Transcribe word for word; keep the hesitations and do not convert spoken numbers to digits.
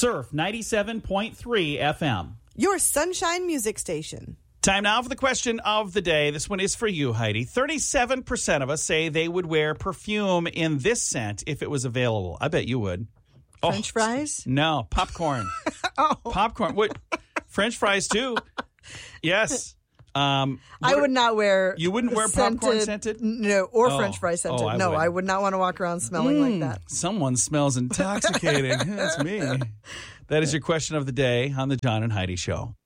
Surf ninety-seven point three F M. Your Sunshine Music Station. Time now for the question of the day. This one is for you, Heidi. thirty-seven percent of us say they would wear perfume in this scent if it was available. I bet you would. French oh, fries? No, popcorn. oh. Popcorn. What? French fries, too. Yes. Um, I would not wear You wouldn't wear scented, popcorn scented? No, or oh. French fry scented. Oh, I no, would. I would not want to walk around smelling mm, like that. Someone smells intoxicating. That's me. That is your question of the day on the John and Heidi Show.